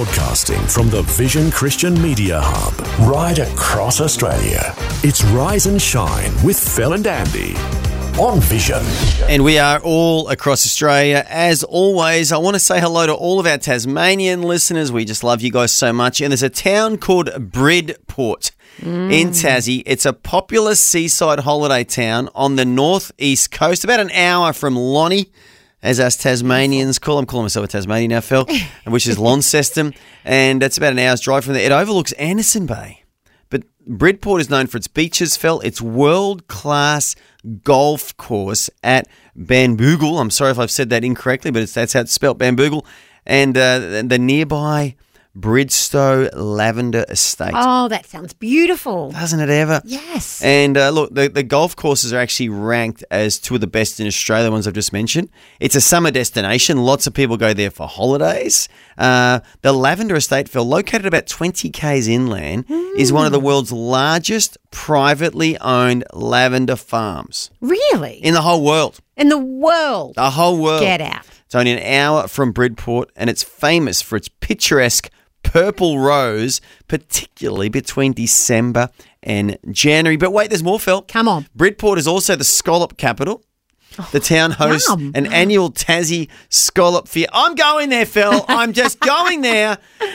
Broadcasting from the Vision Christian Media Hub, right across Australia. It's Rise and Shine with Phil and Andy on Vision. And we are all across Australia. As always, I want to say hello to all of our Tasmanian listeners. We just love you guys so much. And there's a town called Bridport in Tassie. It's a popular seaside holiday town on the northeast coast, about an hour from Lonnie, as us Tasmanians call. I'm calling myself a Tasmanian now, Phil, which is Launceston. And that's about an hour's drive from there. It overlooks Anderson Bay. But Bridport is known for its beaches, Phil. Its world-class golf course at Banboogle. I'm sorry if I've said that incorrectly, but that's how it's spelt, Banboogle. And the nearby Bridstow Lavender Estate. Oh, that sounds beautiful. Doesn't it ever? Yes. And look, the golf courses are actually ranked as two of the best in Australia, the ones I've just mentioned. It's a summer destination. Lots of people go there for holidays. The Lavender Estate, Phil, located about 20 k's inland, is one of the world's largest privately owned lavender farms. Really? In the whole world. In the world? The whole world. Get out. It's only an hour from Bridport, and it's famous for its picturesque purple rose, particularly between December and January. But wait, there's more, Phil. Come on. Bridport is also the scallop capital. The town hosts Yum. an annual Tassie Scallop Fiesta. I'm going there, Phil. I'm just going there.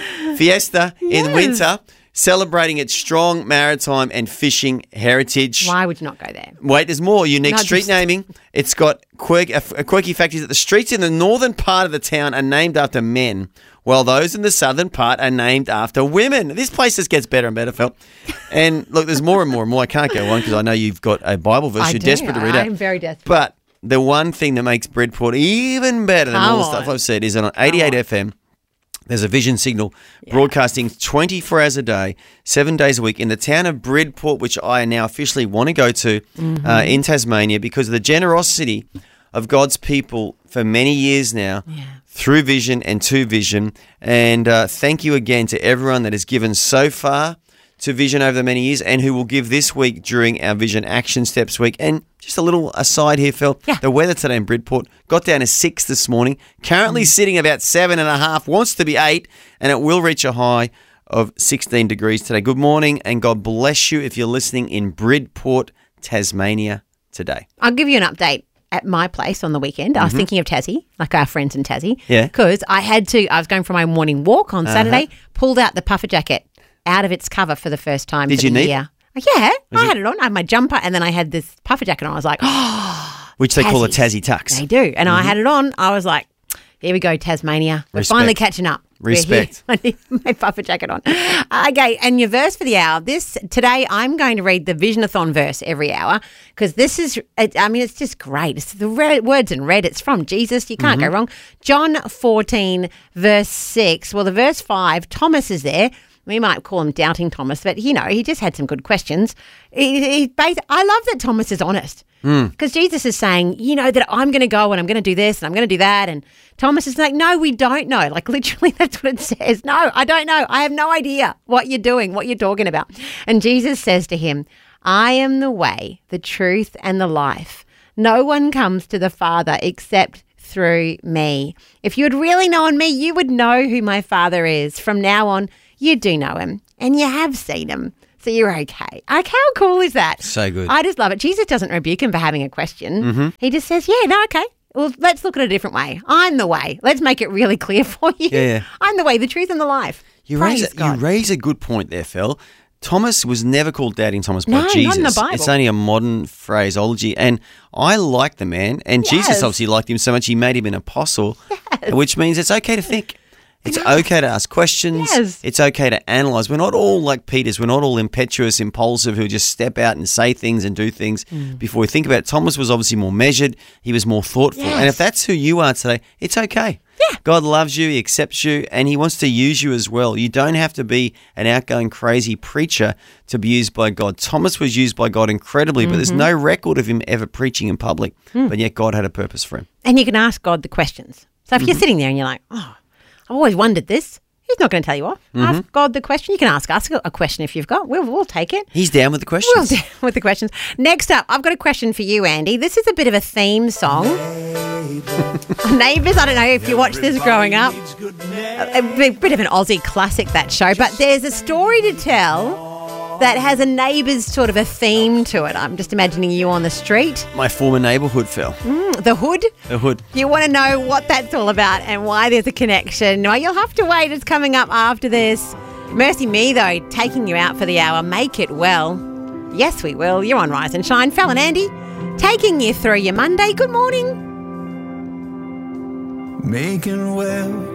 Fiesta in winter, celebrating its strong maritime and fishing heritage. Why would you not go there? Wait, there's more. Unique street naming. It's got quirky factors that the streets in the northern part of the town are named after men, while those in the southern part are named after women. This place just gets better and better, Phil. And look, there's more and more and more. I can't go on because I know you've got a Bible verse you're desperate to read out. I'm very desperate. But the one thing that makes Bridport even better than all the stuff I've said is that on 88 FM, there's a Vision signal broadcasting 24 hours a day, 7 days a week in the town of Bridport, which I now officially want to go to in Tasmania because of the generosity of God's people for many years now through Vision and to Vision. And thank you again to everyone that has given so far to Vision over the many years and who will give this week during our Vision Action Steps week. And just a little aside here, Phil. Yeah. The weather today in Bridport got down to 6 this morning, currently sitting about 7.5, wants to be 8, and it will reach a high of 16 degrees today. Good morning, and God bless you if you're listening in Bridport, Tasmania today. I'll give you an update. At my place on the weekend, I was thinking of Tassie, like our friends in Tassie. Yeah. Because I was going for my morning walk on Saturday, pulled out the puffer jacket out of its cover for the first time Did for you the need? year. Yeah, I had it on. I had my jumper and then I had this puffer jacket on. I was like, Which they call a Tassie. Tassie Tux. They do. And I had it on. I was like, here we go, Tasmania. We're Respect. finally catching up. Respect. We're here. I need my puffer jacket on. Okay, and your verse for the hour. Today I'm going to read the Visionathon verse every hour because this is, it's just great. It's the words in red. It's from Jesus. You can't go wrong. John 14, verse 6. Well, the verse 5, Thomas is there. We might call him Doubting Thomas, but, he just had some good questions. I love that Thomas is honest because Jesus is saying, that I'm going to go and I'm going to do this and I'm going to do that. And Thomas is like, no, we don't know. Like, literally, that's what it says. No, I don't know. I have no idea what you're doing, what you're talking about. And Jesus says to him, I am the way, the truth, and the life. No one comes to the Father except through me. If you had really known me, you would know who my Father is. From now on, you do know him and you have seen him. So you're okay. Like, how cool is that? So good. I just love it. Jesus doesn't rebuke him for having a question. He just says, okay. Well, let's look at it a different way. I'm the way. Let's make it really clear for you. Yeah. I'm the way, the truth, and the life. You Praise God. raise a good point there, Phil. Thomas was never called Doubting Thomas by No, Jesus. not in the Bible. It's only a modern phraseology. And I like the man. And Jesus Yes. obviously liked him so much he made him an apostle, which means it's okay to think. It's okay to ask questions. Yes. It's okay to analyse. We're not all like Peter's. We're not all impetuous, impulsive, who just step out and say things and do things before we think about it. Thomas was obviously more measured. He was more thoughtful. Yes. And if that's who you are today, it's okay. Yeah. God loves you, He accepts you, and He wants to use you as well. You don't have to be an outgoing, crazy preacher to be used by God. Thomas was used by God incredibly, but there's no record of him ever preaching in public. But yet God had a purpose for him. And you can ask God the questions. So if you're sitting there and you're like, I've always wondered this, He's not going to tell you off. Ask God the question. You can ask us a question if you've got. We'll take it. He's down with the questions. We'll down with the questions. Next up, I've got a question for you, Andy. This is a bit of a theme song. Neighbours, I don't know if you watched this growing up. A bit of an Aussie classic, that show. But there's a story to tell that has a Neighbours sort of a theme to it. I'm just imagining you on the street. My former neighbourhood, Phil. The Hood? The Hood. You want to know what that's all about and why there's a connection? Well, you'll have to wait. It's coming up after this. Mercy me, though, taking you out for the hour. Make it well. Yes, we will. You're on Rise and Shine. Fel and Andy, taking you through your Monday. Good morning. Making well